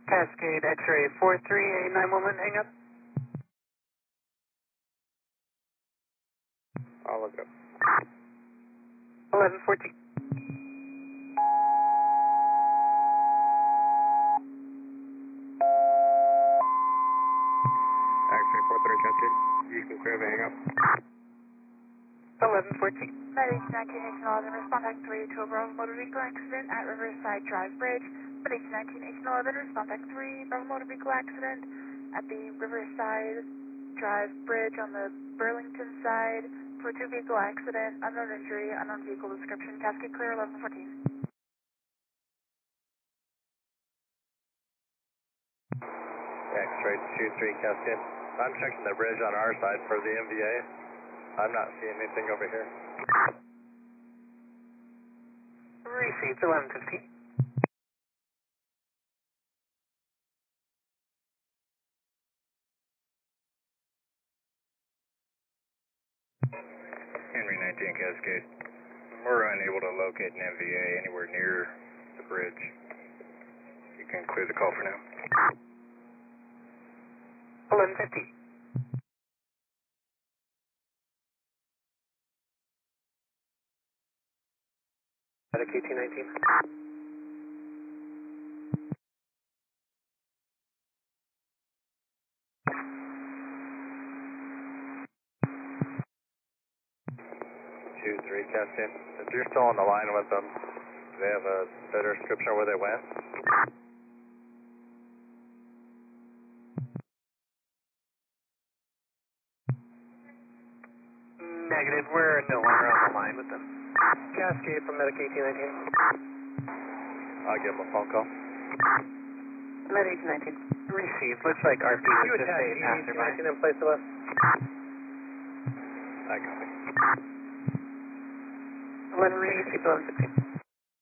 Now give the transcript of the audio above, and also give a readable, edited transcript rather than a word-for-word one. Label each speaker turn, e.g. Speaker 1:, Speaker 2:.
Speaker 1: Cascade X-ray 438911, hang up.
Speaker 2: I'll look up.
Speaker 1: 1114.
Speaker 2: X-ray 43 Cascade. You can clear the hang up.
Speaker 1: 1114.
Speaker 3: Medic 1911, respond Tech 3 to a Bravo motor vehicle accident at Riverside Drive Bridge. Medic 1911, respond Tech 3, Bravo motor vehicle accident at the Riverside Drive Bridge on the Burlington side for 2 vehicle accident, unknown injury, unknown vehicle description, Cascade clear 1114.
Speaker 2: X-ray 23 Cascade. I'm checking the bridge on our side for the MVA. I'm not seeing anything over here.
Speaker 1: Received 1115.
Speaker 2: Henry 19 Cascade. We're unable to locate an MVA anywhere near the bridge. You can clear the call for now.
Speaker 1: 1115.
Speaker 2: Medic 1819. Two, three, Cascade. If you're still on the line with them, do they have a better description of where they went?
Speaker 1: Negative, we're no longer on the line with them.
Speaker 2: Cascade from Medic 1819. I'll give them a phone call.
Speaker 1: Med 1819. Received. Looks like RP was just a passerby.
Speaker 2: in place of us? I got it.
Speaker 1: 11 received 1115.